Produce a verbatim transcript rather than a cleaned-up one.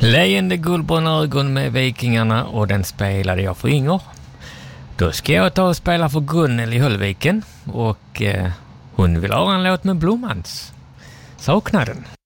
Leende guldbruna ögon med Vikingarna, och den spelade jag för Inger. Då ska jag ta och spela för Gunnel i Höllviken, och eh, hon vill ha en låt med Blommans. Saknar den.